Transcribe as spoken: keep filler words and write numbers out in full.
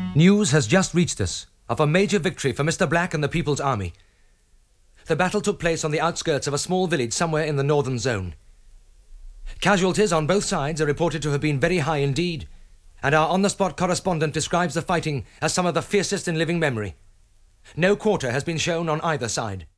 News has just reached us of a major victory for Mister Black and the People's Army. The battle took place on the outskirts of a small village somewhere in the northern zone. Casualties on both sides are reported to have been very high indeed, and our on-the-spot correspondent describes the fighting as some of the fiercest in living memory. No quarter has been shown on either side.